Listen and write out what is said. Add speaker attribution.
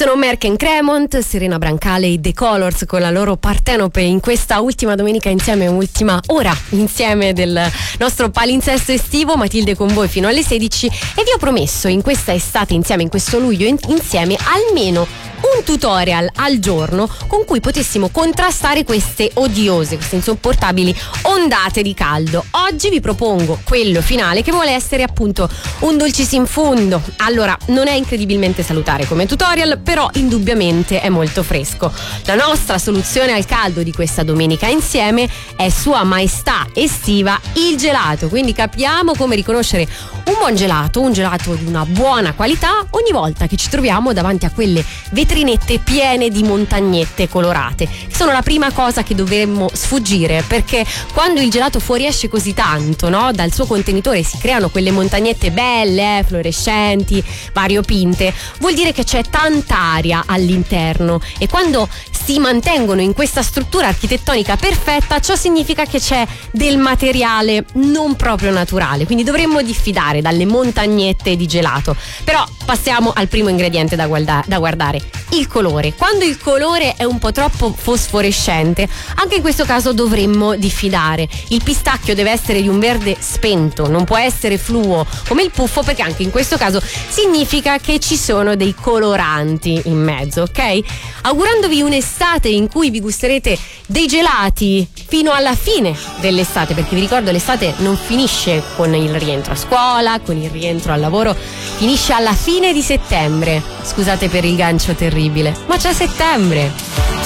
Speaker 1: sono Merck & Cremont, Serena Brancale e The Colors con la loro Partenope in questa ultima domenica insieme, ultima ora insieme del nostro palinsesto estivo. Matilde con voi fino alle 16 e vi ho promesso in questa estate insieme, in questo luglio insieme, almeno un tutorial al giorno con cui potessimo contrastare queste odiose, queste insopportabili ondate di caldo. Oggi vi propongo quello finale, che vuole essere appunto un dulcis in fundo. Allora, non è incredibilmente salutare come tutorial, però indubbiamente è molto fresco. La nostra soluzione al caldo di questa domenica insieme è Sua Maestà estiva, il gelato. Quindi capiamo come riconoscere un buon gelato, un gelato di una buona qualità, ogni volta che ci troviamo davanti a quelle vetrinette piene di montagnette colorate, che sono la prima cosa che dovremmo sfuggire, perché quando il gelato fuoriesce così tanto, no, dal suo contenitore si creano quelle montagnette belle, fluorescenti, variopinte, vuol dire che c'è tanta aria all'interno, e quando si mantengono in questa struttura architettonica perfetta, ciò significa che c'è del materiale non proprio naturale, quindi dovremmo diffidare dalle montagnette di gelato. Però passiamo al primo ingrediente da guardare, il colore. Quando il colore è un po' troppo fosforescente, anche in questo caso dovremmo diffidare. Il pistacchio deve essere di un verde spento, non può essere fluo come il puffo, perché anche in questo caso significa che ci sono dei coloranti in mezzo, ok? Augurandovi un'estate in cui vi gusterete dei gelati fino alla fine dell'estate, perché vi ricordo, l'estate non finisce con il rientro a scuola, con il rientro al lavoro, finisce alla fine di settembre. Scusate per il gancio terribile, ma c'è settembre.